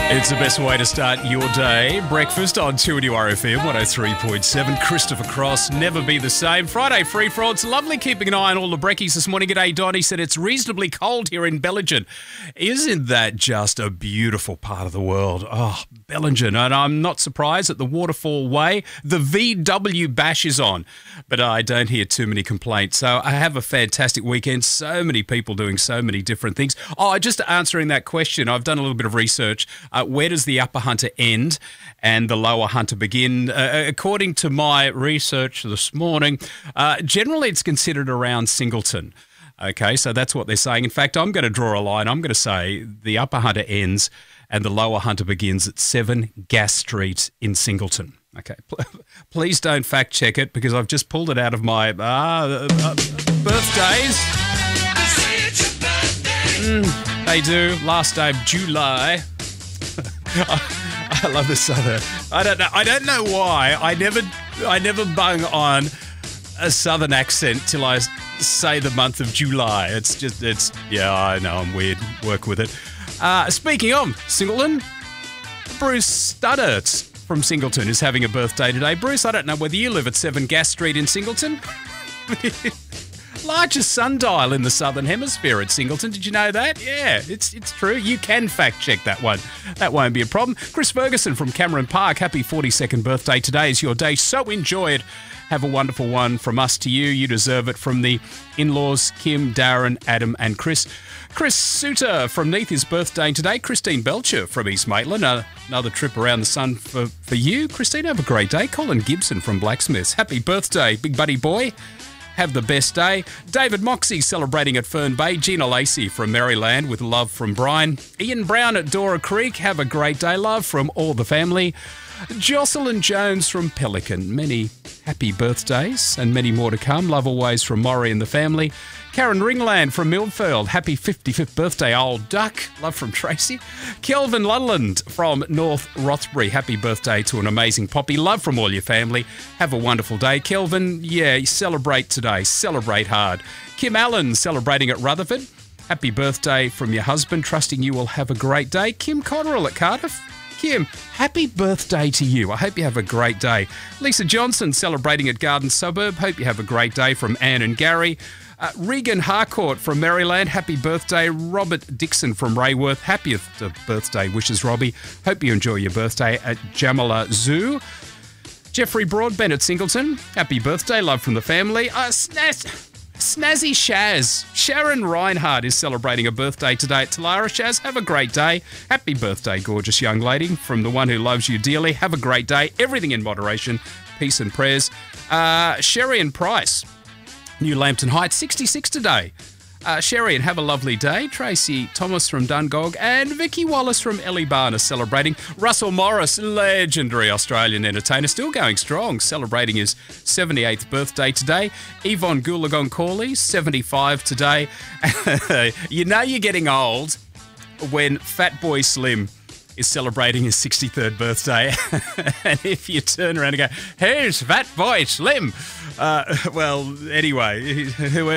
It's the best way to start your day. Breakfast on 2NURFM 103.7. Christopher Cross, never be the same. Friday free for all. It's lovely keeping an eye on all the brekkies this morning. G'day, Donnie said it's reasonably cold here in Bellingen. Isn't that just a beautiful part of the world? Oh, Bellingen. And I'm not surprised at the Waterfall Way. The VW bash is on, but I don't hear too many complaints. So I have a fantastic weekend. So many people doing so many different things. Oh, just answering that question, I've done a little bit of research. Where does the Upper Hunter end and the Lower Hunter begin? According to my research this morning, generally it's considered around Singleton. Okay, so that's what they're saying. In fact, I'm going to draw a line. I'm going to say the Upper Hunter ends and the Lower Hunter begins at 7 Gas Street in Singleton. Okay, please don't fact check it because I've just pulled it out of my birthdays. They do. Last day of July. I love this southern. I don't know why. I never bung on a southern accent till I say the month of July. Yeah, I know I'm weird. Work with it. Speaking of Singleton, Bruce Studdert from Singleton is having a birthday today. Bruce, I don't know whether you live at 7 Gas Street in Singleton. Largest sundial in the Southern Hemisphere at Singleton. Did you know that? Yeah, it's true. You can fact check that one. That won't be a problem. Chris Ferguson from Cameron Park. Happy 42nd birthday. Today is your day. So enjoy it. Have a wonderful one from us to you. You deserve it from the in-laws, Kim, Darren, Adam and Chris. Chris Suter from Neath is birthday today. Christine Belcher from East Maitland. Another trip around the sun for you. Christine, have a great day. Colin Gibson from Blacksmiths. Happy birthday, big buddy boy. Have the best day. David Moxie celebrating at Fern Bay. Gina Lacey from Maryland with love from Brian. Ian Brown at Dora Creek. Have a great day. Love from all the family. Jocelyn Jones from Pelican. Many happy birthdays and many more to come. Love always from Maury and the family. Karen Ringland from Milford. Happy 55th birthday, old duck. Love from Tracy. Kelvin Ludland from North Rothbury. Happy birthday to an amazing poppy. Love from all your family. Have a wonderful day. Kelvin, yeah, celebrate today. Celebrate hard. Kim Allen celebrating at Rutherford. Happy birthday from your husband. Trusting you will have a great day. Kim Cotterill at Cardiff. Kim, happy birthday to you. I hope you have a great day. Lisa Johnson celebrating at Garden Suburb. Hope you have a great day from Anne and Gary. Regan Harcourt from Maryland. Happy birthday. Robert Dixon from Rayworth. Happy birthday wishes, Robbie. Hope you enjoy your birthday at Jamala Zoo. Jeffrey Broadbent at Singleton. Happy birthday. Love from the family. Snazzy Shaz. Sharon Reinhardt is celebrating a birthday today at Talara. Shaz, have a great day. Happy birthday, gorgeous young lady. From the one who loves you dearly. Have a great day. Everything in moderation. Peace and prayers. Sherry and Price. New Lambton Heights, 66 today. Sherry, and have a lovely day. Tracy Thomas from Dungog and Vicky Wallace from Elliebarn celebrating. Russell Morris, legendary Australian entertainer, still going strong, celebrating his 78th birthday today. Yvonne Goolagong Corley, 75 today. You know you're getting old when Fatboy Slim is celebrating his 63rd birthday. And if you turn around and go, "Here's Fatboy Slim." Well, anyway,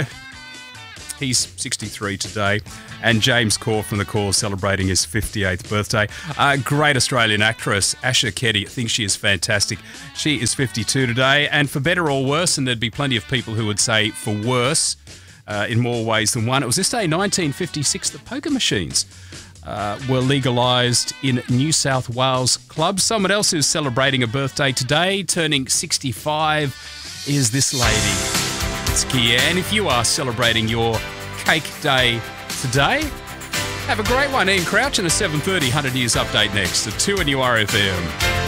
he's 63 today. And James Corr from The Corr celebrating his 58th birthday. Great Australian actress, Asha Keddy. I think she is fantastic. She is 52 today. And for better or worse, and there'd be plenty of people who would say for worse in more ways than one, it was this day, 1956, that poker machines were legalised in New South Wales clubs. Someone else who's celebrating a birthday today, turning 65, is this lady. It's Kia. And if you are celebrating your cake day today, have a great one. Ian Crouch and a 7:30 100 News update next at 2NURFM.